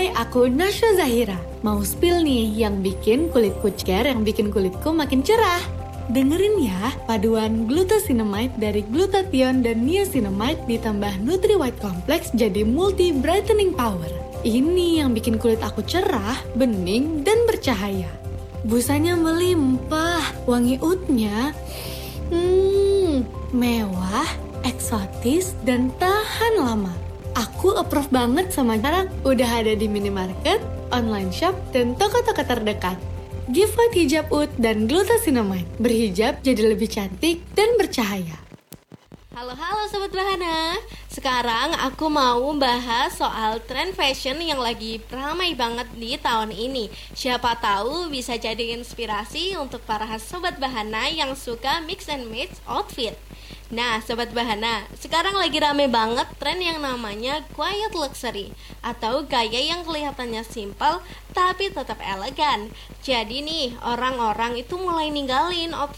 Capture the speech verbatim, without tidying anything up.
Hai, aku Nasya Zahira. Mau spill nih yang bikin kulitku ceker, yang bikin kulitku makin cerah. Dengerin ya, paduan glucosinamide dari glutathione dan niacinamide ditambah Nutri White Complex jadi multi brightening power. Ini yang bikin kulit aku cerah, bening, dan bercahaya. Busanya melimpah, wangi oudnya, hmm, mewah, eksotis, dan tahan lama. Aku approve banget sama cara udah ada di minimarket, online shop, dan toko-toko terdekat. Gift Hijab Oud dan Glucosinamide. Berhijab jadi lebih cantik dan bercahaya. Halo-halo Sobat Bahana. Sekarang aku mau bahas soal tren fashion yang lagi ramai banget di tahun ini. Siapa tahu bisa jadi inspirasi untuk para Sobat Bahana yang suka mix and match outfit. Nah, Sobat Bahana, sekarang lagi rame banget tren yang namanya quiet luxury atau gaya yang kelihatannya simpel tapi tetap elegan. Jadi nih, orang-orang itu mulai ninggalin outfit